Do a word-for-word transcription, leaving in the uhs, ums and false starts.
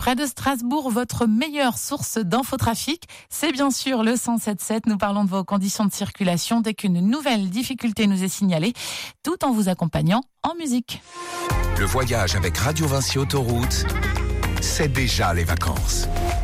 Près de Strasbourg, votre meilleure source d'infotrafic, c'est bien sûr le cent sept sept. Nous parlons de vos conditions de circulation dès qu'une nouvelle difficulté nous est signalée, tout en vous accompagnant en musique. Le voyage avec Radio Vinci Autoroute, c'est déjà les vacances.